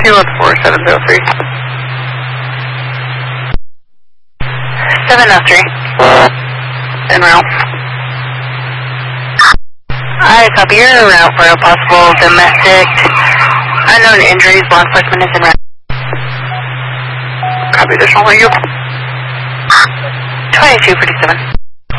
214-703. 703. En route. I copy your route for a possible domestic unknown injuries. Law enforcement is en route. Copy additional. Are you? 2247.